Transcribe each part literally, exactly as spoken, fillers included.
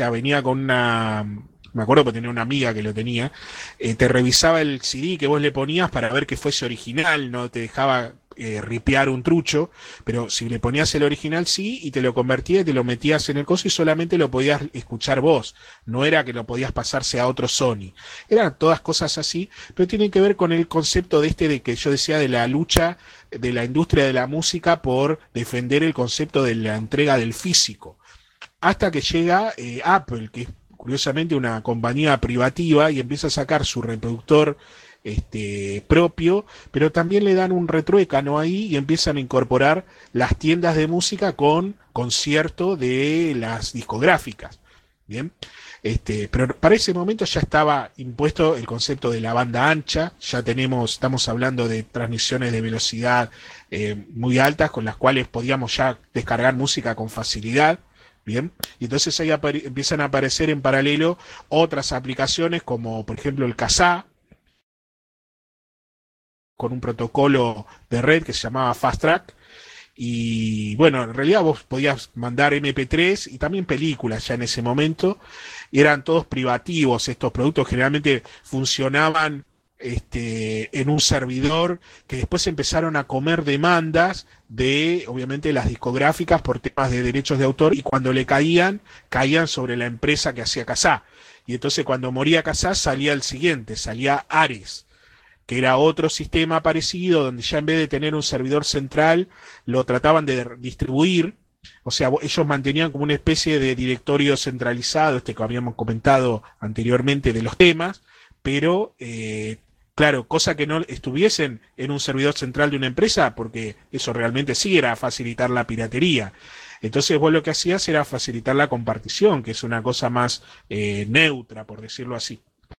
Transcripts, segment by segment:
venía con una, me acuerdo porque tenía una amiga que lo tenía, eh, te revisaba el C D que vos le ponías para ver que fuese original, no te dejaba eh, ripear un trucho, pero si le ponías el original sí, y te lo convertía y te lo metías en el coso y solamente lo podías escuchar vos, no era que lo podías pasarse a otro Sony. Eran todas cosas así, pero tienen que ver con el concepto de este de que yo decía de la lucha de la industria de la música por defender el concepto de la entrega del físico. Hasta que llega eh, Apple, que es curiosamente una compañía privativa, y empieza a sacar su reproductor este, propio, pero también le dan un retruécano ahí y empiezan a incorporar las tiendas de música con concierto de las discográficas. Bien, este, pero para ese momento ya estaba impuesto el concepto de la banda ancha, ya tenemos, estamos hablando de transmisiones de velocidad eh, muy altas con las cuales podíamos ya descargar música con facilidad. Bien, y entonces ahí empiezan a aparecer en paralelo otras aplicaciones como por ejemplo el Kazaa, con un protocolo de red que se llamaba Fast Track. Y bueno, en realidad vos podías mandar eme pe tres y también películas ya en ese momento, y eran todos privativos estos productos, generalmente funcionaban este, en un servidor que después empezaron a comer demandas de, obviamente, las discográficas por temas de derechos de autor, y cuando le caían, caían sobre la empresa que hacía Kazaa. Y entonces cuando moría Kazaa salía el siguiente, salía Ares, que era otro sistema parecido, donde ya en vez de tener un servidor central, lo trataban de distribuir, o sea, ellos mantenían como una especie de directorio centralizado, este que habíamos comentado anteriormente de los temas, pero, eh, claro, cosa que no estuviesen en un servidor central de una empresa, porque eso realmente sí era facilitar la piratería. Entonces vos lo que hacías era facilitar la compartición, que es una cosa más eh, neutra, por decirlo así.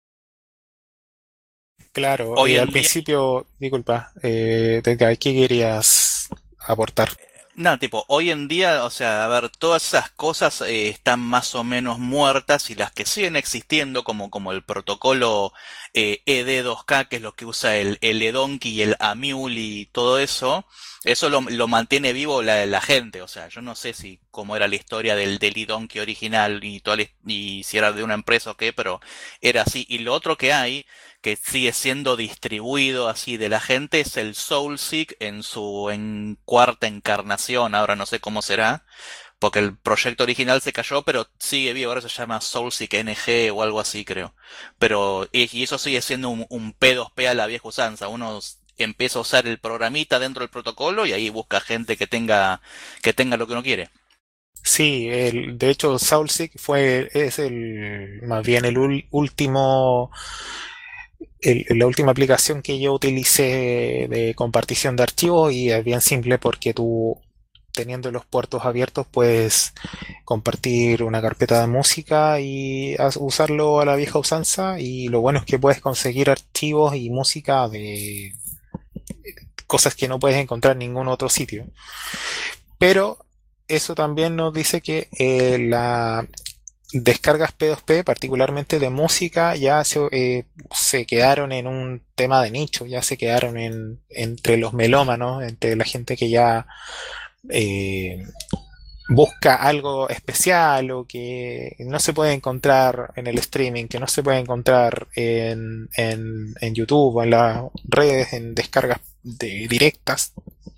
Claro, Hoy eh, al en día, principio, disculpa, eh, Edgar, ¿qué querías aportar? no, tipo, hoy en día, o sea, a ver, todas esas cosas eh, están más o menos muertas, y las que siguen existiendo, como, como el protocolo eh, e de dos ka, que es lo que usa el, el eDonkey y el AMUL y todo eso, eso lo, lo mantiene vivo la, la gente. O sea, yo no sé si cómo era la historia del, del eDonkey original y, toda la- y si era de una empresa o qué, pero era así. Y lo otro que hay, que sigue siendo distribuido así de la gente, es el Soulseek en su en cuarta encarnación. Ahora no sé cómo será, porque el proyecto original se cayó, pero sigue vivo. Ahora se llama Soulseek ene ge o algo así, creo. Pero y, y eso sigue siendo un, un pe dos pe a la vieja usanza. Uno s- empieza a usar el programita dentro del protocolo y ahí busca gente que tenga que tenga lo que uno quiere. Sí, el, de hecho, Soulseek fue, es el, más bien el ul- último, el- la última aplicación que yo utilicé de compartición de archivos, y es bien simple porque tú, teniendo los puertos abiertos, puedes compartir una carpeta de música y as- usarlo a la vieja usanza, y lo bueno es que puedes conseguir archivos y música de cosas que no puedes encontrar en ningún otro sitio. Pero eso también nos dice que eh, la descargas pe dos pe, particularmente de música, ya se, eh, se quedaron en un tema de nicho, ya se quedaron en, entre los melómanos, entre la gente que ya eh, busca algo especial o que no se puede encontrar en el streaming, que no se puede encontrar en, en, en YouTube o en las redes, en descargas de, directas.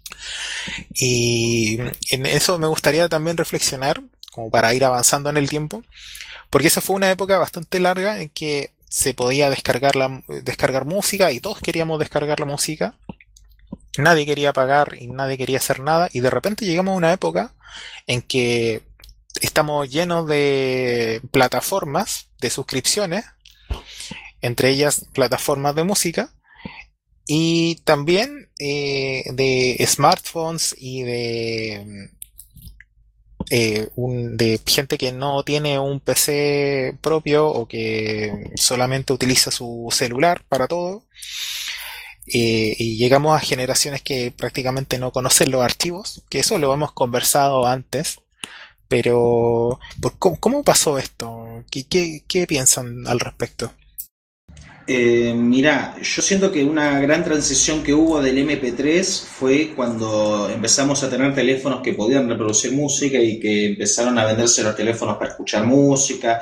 Y en eso me gustaría también reflexionar, como para ir avanzando en el tiempo, porque esa fue una época bastante larga en que se podía descargar, la, descargar música, y todos queríamos descargar la música. Nadie quería pagar y nadie quería hacer nada. Y de repente llegamos a una época en que estamos llenos de plataformas de suscripciones, entre ellas plataformas de música, y también eh, de smartphones y de eh, un, de gente que no tiene un pe ce propio o que solamente utiliza su celular para todo. Eh, y llegamos a generaciones que prácticamente no conocen los archivos, que eso lo hemos conversado antes, pero ¿por cómo, cómo pasó esto? ¿Qué, qué, qué piensan al respecto? Eh, mirá, yo siento que una gran transición que hubo del eme pe tres fue cuando empezamos a tener teléfonos que podían reproducir música y que empezaron a venderse los teléfonos para escuchar música,